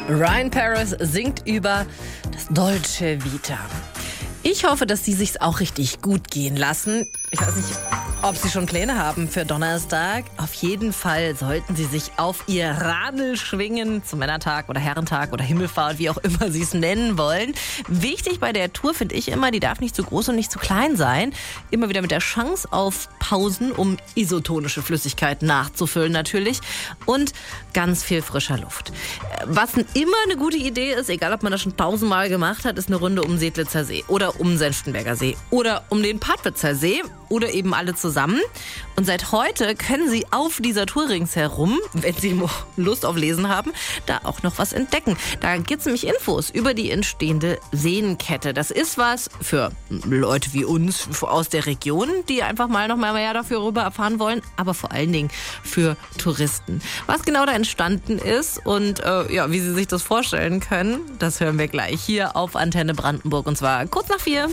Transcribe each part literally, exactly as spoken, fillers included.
Ryan Paris singt über das Dolce Vita. Ich hoffe, dass Sie sich's auch richtig gut gehen lassen. Ich weiß nicht, ob Sie schon Pläne haben für Donnerstag. Auf jeden Fall sollten Sie sich auf Ihr Radl schwingen zum Männertag oder Herrentag oder Himmelfahrt, wie auch immer Sie es nennen wollen. Wichtig bei der Tour finde ich immer, die darf nicht zu groß und nicht zu klein sein. Immer wieder mit der Chance auf Pausen, um isotonische Flüssigkeit nachzufüllen natürlich. Und ganz viel frischer Luft. Was immer eine gute Idee ist, egal ob man das schon tausendmal gemacht hat, ist eine Runde um Sedlitzer See oder um Senftenberger See oder um den Padwitzer See oder eben alle zusammen. Und seit heute können Sie auf dieser Tour ringsherum, wenn Sie Lust auf Lesen haben, da auch noch was entdecken. Da gibt es nämlich Infos über die entstehende Seenkette. Das ist was für Leute wie uns aus der Region, die einfach mal noch mal mehr dafür rüber erfahren wollen, aber vor allen Dingen für Touristen. Was genau da entstanden ist und äh, ja, wie Sie sich das vorstellen können, das hören wir gleich hier auf Antenne Brandenburg und zwar kurz nach vier.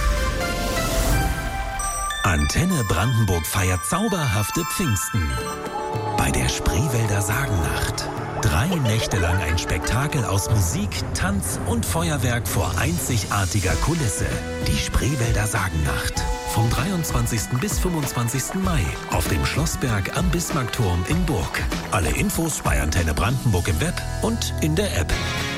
Antenne Brandenburg feiert zauberhafte Pfingsten. Bei der Spreewälder Sagennacht. Drei Nächte lang ein Spektakel aus Musik, Tanz und Feuerwerk vor einzigartiger Kulisse. Die Spreewälder Sagennacht. Vom dreiundzwanzigsten bis fünfundzwanzigsten Mai auf dem Schlossberg am Bismarckturm in Burg. Alle Infos bei Antenne Brandenburg im Web und in der App.